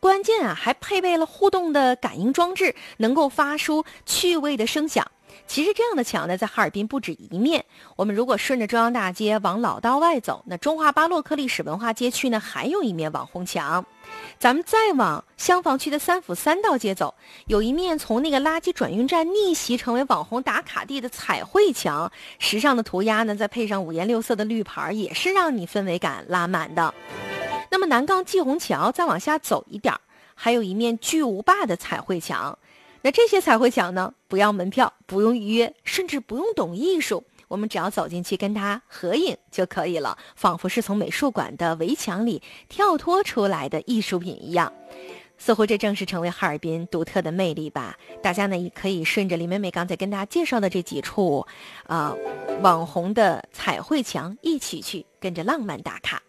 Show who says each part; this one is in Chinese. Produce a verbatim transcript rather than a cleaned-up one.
Speaker 1: 关键啊，还配备了互动的感应装置，能够发出趣味的声响。其实这样的墙呢，在哈尔滨不止一面。我们如果顺着中央大街往老道外走，那中华巴洛克历史文化街区呢，还有一面网红墙。咱们再往香坊区的三府三道街走，有一面从那个垃圾转运站逆袭成为网红打卡地的彩绘墙，时尚的涂鸦呢，再配上五颜六色的绿牌，也是让你氛围感拉满的。那么南岗季虹桥再往下走一点，还有一面巨无霸的彩绘墙。那这些彩绘墙呢，不要门票，不用预约，甚至不用懂艺术，我们只要走进去跟它合影就可以了，仿佛是从美术馆的围墙里跳脱出来的艺术品一样。似乎这正是成为哈尔滨独特的魅力吧。大家呢也可以顺着李美美刚才跟大家介绍的这几处呃网红的彩绘墙一起去跟着浪漫打卡。